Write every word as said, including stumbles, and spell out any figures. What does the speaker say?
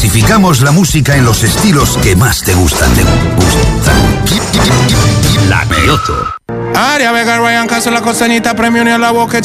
Clasificamos la música en los estilos que más te gustan. Te gustan. La Kioto. Aria Vega, Ryan Castro, la costanita, premio ni a la boca.